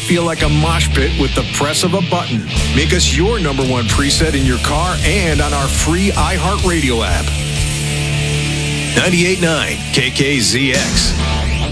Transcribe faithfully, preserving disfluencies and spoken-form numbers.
feel like a mosh pit with the press of a button. Make us your number one preset in your car and on our free iHeartRadio app. ninety-eight point nine K K Z X.